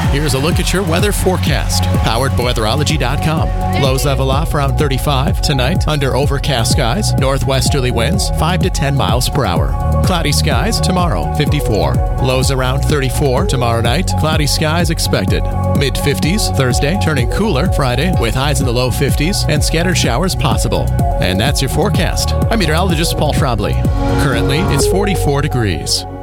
Here's a look at your weather forecast. Powered by weatherology.com. Lows level off around 35. Tonight, under overcast skies, northwesterly winds 5 to 10 miles per hour. Cloudy skies tomorrow, 54. Lows around 34 tomorrow night. Cloudy skies expected. Mid-50s Thursday, turning cooler Friday with highs in the low 50s and scattered showers possible. And that's your forecast. I'm meteorologist Paul Trombley. Currently, it's 44 degrees.